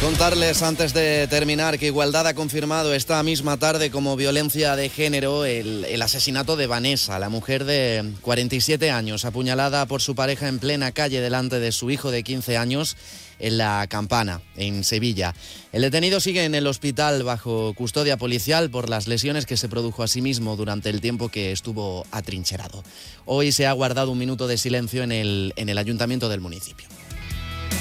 Contarles antes de terminar que Igualdad ha confirmado esta misma tarde como violencia de género el asesinato de Vanessa, la mujer de 47 años, apuñalada por su pareja en plena calle delante de su hijo de 15 años en La Campana, en Sevilla. El detenido sigue en el hospital bajo custodia policial por las lesiones que se produjo a sí mismo durante el tiempo que estuvo atrincherado. Hoy se ha guardado un minuto de silencio en el ayuntamiento del municipio.